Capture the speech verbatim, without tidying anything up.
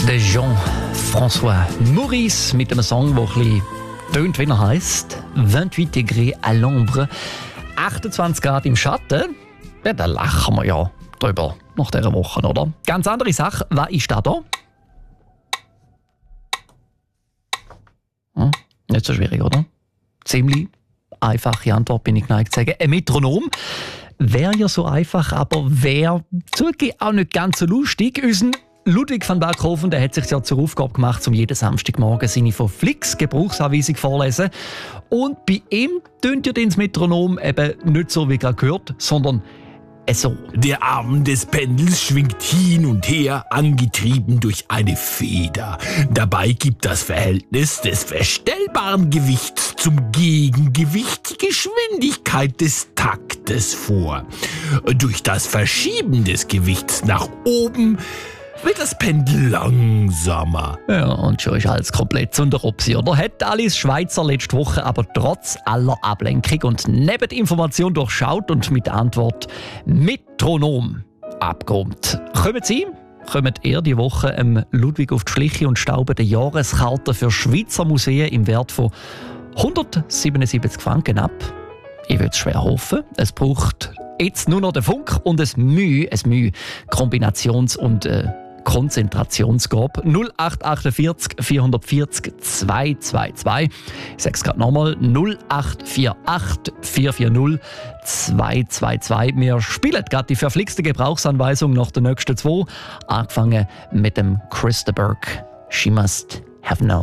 Der Jean-François Maurice mit einem Song, der ein bisschen tönt, wie er heisst. «vingt-huit Degrés à l'ombre». achtundzwanzig Grad im Schatten. Ja, da lachen wir ja drüber nach dieser Woche, oder? Ganz andere Sache. Was ist da da? Hm, nicht so schwierig, oder? Ziemlich einfache Antwort, bin ich geneigt zu sagen. Ein Metronom wäre ja so einfach, aber wäre zugegeben auch nicht ganz so lustig. Unser Ludwig van Berghofen, der hat sich ja zur Aufgabe gemacht, um jeden Samstagmorgen seine von Flix Gebrauchsanweisung vorlesen. Und bei ihm tönt ja das Metronom eben nicht so, wie gerade gehört, sondern so. Der Arm des Pendels schwingt hin und her, angetrieben durch eine Feder. Dabei gibt das Verhältnis des verstellbaren Gewichts zum Gegengewicht die Geschwindigkeit des Taktes vor. Durch das Verschieben des Gewichts nach oben wird das Pendel langsamer. Ja, und schon ist alles komplett zu der Opsi, oder? Hat Alice Schweizer letzte Woche aber trotz aller Ablenkung und neben der Information durchschaut und mit der Antwort Metronom abgeräumt. Kommen Sie? Kommen ihr die Woche ähm, Ludwig auf die Schliche und stauben die Jahreskarte für Schweizer Museen im Wert von hundertsiebenundsiebzig Franken ab? Ich würde es schwer hoffen. Es braucht jetzt nur noch den Funk und es Mühe, es Mühe, Kombinations- und äh, Konzentrationsgabe. null acht achtundvierzig vierhundertvierzig zweihundertzweiundzwanzig. Ich sage es gerade nochmal. null acht vier acht vier vier null zwei zwei zwei. Wir spielen gerade die verflixte Gebrauchsanweisung nach den nächsten zwei. Angefangen mit dem Christa Burke. She must have known.